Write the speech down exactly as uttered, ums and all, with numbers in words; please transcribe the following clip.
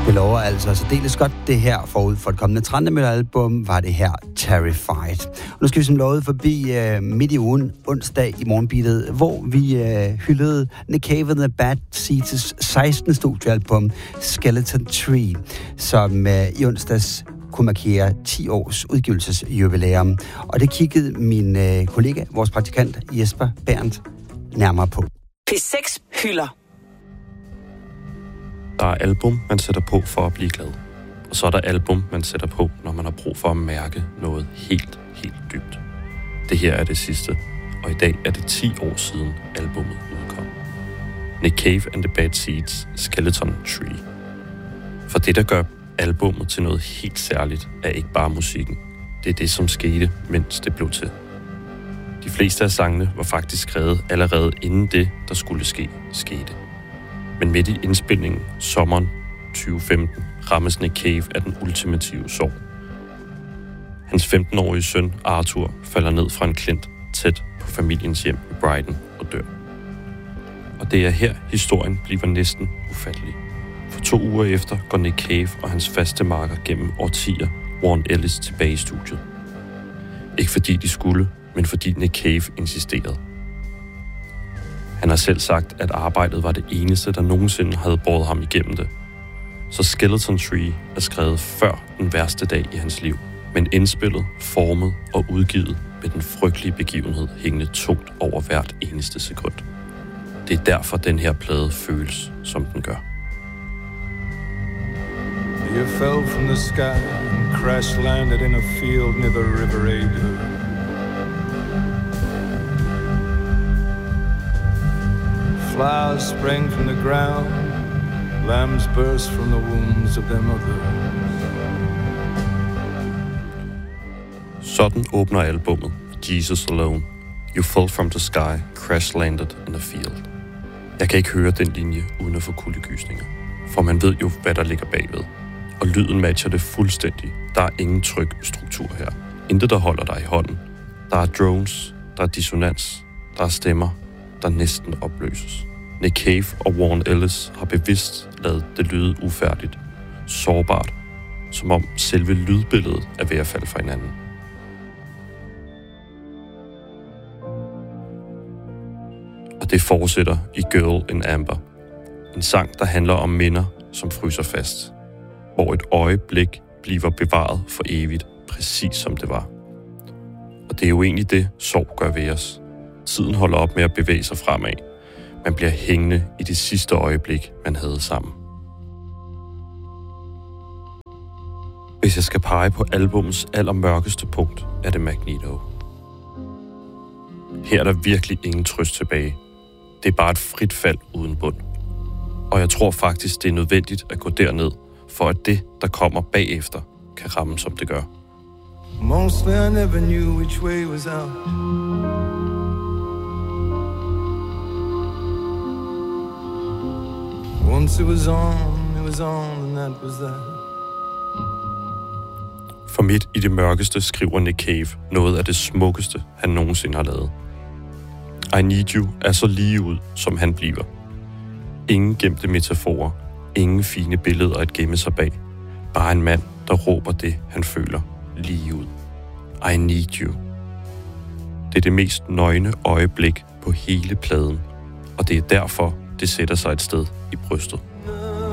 lover altså så deles godt det her forud for et kommende Trantemøller-album, var det her Terrified. Og nu skal vi som lovet forbi uh, midt i ugen, onsdag i morgenbeatet, hvor vi uh, hyldede Nick Cave and the Bad Seeds' sekstende studiealbum Skeleton Tree, som uh, i onsdags kunne markere ti års udgivelsesjubilæum. Og det kiggede min uh, kollega, vores praktikant Jesper Berndt, nærmere på. P seks hylder. Der er album, man sætter på for at blive glad. Og så er der album, man sætter på, når man har brug for at mærke noget helt, helt dybt. Det her er det sidste, og i dag er det ti år siden albummet udkom. Nick Cave and the Bad Seeds' Skeleton Tree. For det, der gør albummet til noget helt særligt, er ikke bare musikken. Det er det, som skete, mens det blev til. De fleste af sangene var faktisk skrevet allerede inden det, der skulle ske, skete. Men midt i indspilningen, sommeren tyve femten, rammes Nick Cave af den ultimative sorg. Hans femten-årige søn, Arthur, falder ned fra en klint tæt på familiens hjem i Brighton og dør. Og det er her, historien bliver næsten ufattelig. For to uger efter går Nick Cave og hans faste marker gennem årtier Warren Ellis tilbage i studiet. Ikke fordi de skulle, men fordi Nick Cave insisterede. Han har selv sagt, at arbejdet var det eneste, der nogensinde havde båret ham igennem det. Så Skeleton Tree er skrevet før den værste dag i hans liv, men indspillet, formet og udgivet med den frygtelige begivenhed hængende tungt over hvert eneste sekund. Det er derfor, den her plade føles, som den gør. You fell from the sky and crash landed in a field near the River Adur. Flowers sprang from the ground, lambs burst from the wombs of their mothers. Sådan åbner albummet Jesus Alone. You fell from the sky, crash landed in a field. Jeg kan ikke høre den linje uden at få kuldegysninger, for man ved jo, hvad der ligger bagved. Og lyden matcher det fuldstændig. Der er ingen tryg struktur her. Intet, der holder dig i hånden. Der er drones, der er dissonans, der er stemmer, der næsten opløses. Nick Cave og Warren Ellis har bevidst ladet det lyde ufærdigt, sårbart, som om selve lydbilledet er ved at falde fra hinanden. Og det fortsætter i Girl in Amber, en sang, der handler om minder, som fryser fast, hvor et øjeblik bliver bevaret for evigt, præcis som det var. Og det er jo egentlig det, sorg gør ved os. Tiden holder op med at bevæge sig fremad. Man bliver hængende i det sidste øjeblik, man havde sammen. Hvis jeg skal pege på albumets allermørkeste punkt, er det Magneto. Her er der virkelig ingen trøst tilbage. Det er bare et frit fald uden bund. Og jeg tror faktisk, det er nødvendigt at gå derned, for at det, der kommer bagefter, kan ramme, som det gør. Mostly I never knew which way was out. Once it was on, it was on, and that was that. For midt i det mørkeste skriver Nick Cave noget af det smukkeste, han nogensinde har lavet. I Need You er så lige ud, som han bliver. Ingen gemte metaforer, ingen fine billeder at gemme sig bag. Bare en mand, der råber det, han føler, lige ud. I need you. Det er det mest nøgne øjeblik på hele pladen, og det er derfor, det sætter sig et sted i brystet.